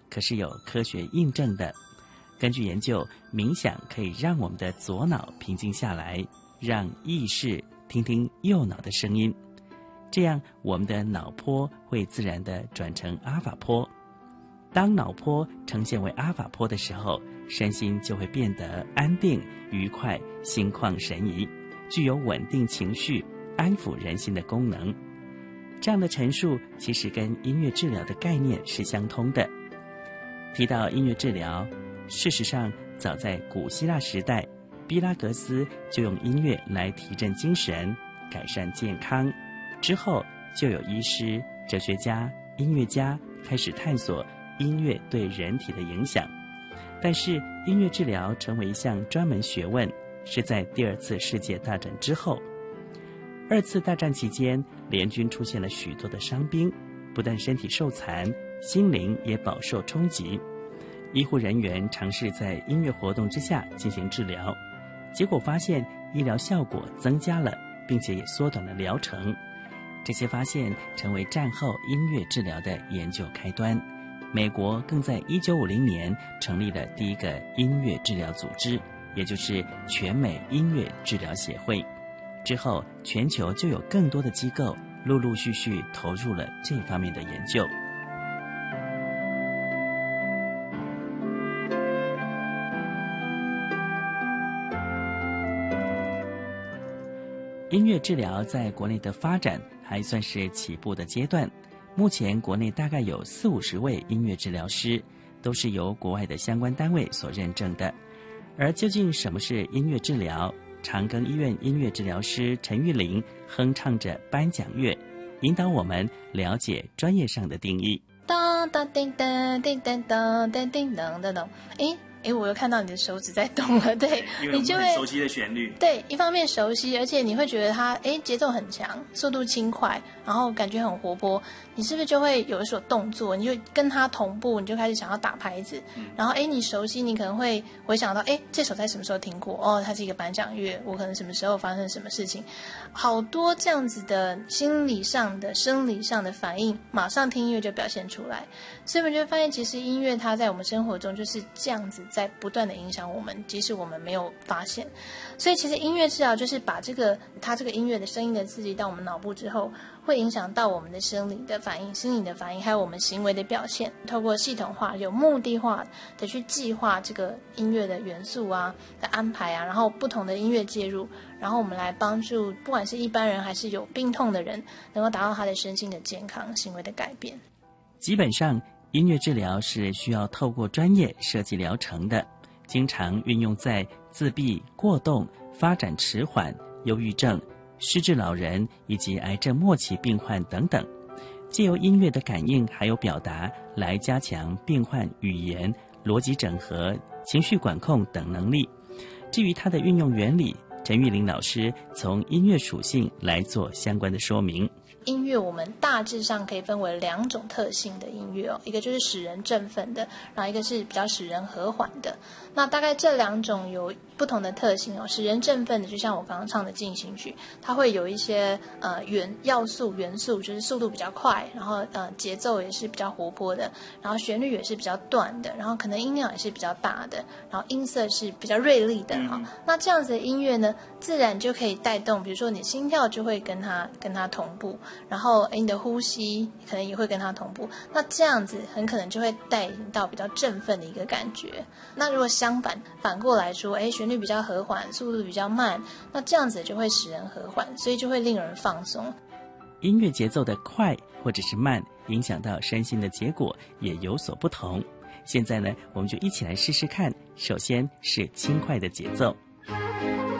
可是有科学印证的。根据研究，冥想可以让我们的左脑平静下来，让意识听听右脑的声音，这样我们的脑波会自然地转成阿法波。当脑波呈现为阿法波的时候，身心就会变得安定、愉快、心旷神怡，具有稳定情绪、安抚人心的功能。这样的陈述其实跟音乐治疗的概念是相通的。提到音乐治疗，事实上早在古希腊时代，毕拉格斯就用音乐来提振精神、改善健康。之后就有医师、哲学家、音乐家开始探索音乐对人体的影响。但是音乐治疗成为一项专门学问，是在第二次世界大战之后。二次大战期间，联军出现了许多的伤兵，不但身体受残，心灵也饱受冲击。医护人员尝试在音乐活动之下进行治疗，结果发现医疗效果增加了，并且也缩短了疗程。这些发现成为战后音乐治疗的研究开端。美国更在1950年成立了第一个音乐治疗组织，也就是全美音乐治疗协会。之后，全球就有更多的机构陆陆续续投入了这方面的研究。音乐治疗在国内的发展还算是起步的阶段，目前国内大概有40-50位音乐治疗师，都是由国外的相关单位所认证的。而究竟什么是音乐治疗？长庚医院音乐治疗师陈玉玲哼唱着颁奖乐，引导我们了解专业上的定义。 当当叮当叮当当当叮当当当，我又看到你的手指在动了，对， 你就会熟悉的旋律， 对，一方面熟悉，而且你会觉得它节奏很强，速度轻快，然后感觉很活泼，你是不是就会有一所动作，你就跟它同步，你就开始想要打拍子，然后你熟悉，你可能会回想到这首在什么时候听过，哦，它是一个颁奖乐，我可能什么时候发生什么事情，好多这样子的心理上的、生理上的反应，马上听音乐就表现出来，所以我们就会发现，其实音乐它在我们生活中就是这样子在不断的影响我们，即使我们没有发现。所以其实音乐治疗就是把它这个音乐的声音的刺激到我们脑部之后，会影响到我们的生理的反应、心理的反应，还有我们行为的表现。透过系统化、有目的化的去计划这个音乐的元素啊的安排啊，然后不同的音乐介入，然后我们来帮助不管是一般人还是有病痛的人，能够达到他的身心的健康、行为的改变。 基本上音乐治疗是需要透过专业设计疗程的，经常运用在自闭、过动、发展迟缓、忧郁症、失智老人以及癌症末期病患等等，藉由音乐的感应还有表达来加强病患语言、逻辑整合、情绪管控等能力。至于它的运用原理，陈玉玲老师从音乐属性来做相关的说明。 音乐我们大致上可以分为2种特性的音乐一个就是使人振奋的，然后一个是比较使人和缓的。那大概这2种有不同的特性使人振奋的，就像我刚刚唱的进行曲，它会有一些元素，就是速度比较快，然后节奏也是比较活泼的，然后旋律也是比较短的，然后可能音量也是比较大的，然后音色是比较锐利的那这样子的音乐呢，自然就可以带动，比如说你心跳就会跟它同步，然后你的呼吸可能也会跟它同步，那这样子很可能就会带领到比较振奋的一个感觉。那如果反过来说，旋律比较和缓，速度比较慢，那这样子就会使人和缓，所以就会令人放松。 音乐节奏的快或者是慢，影响到身心的结果也有所不同。现在呢，我们就一起来试试看，首先是轻快的节奏。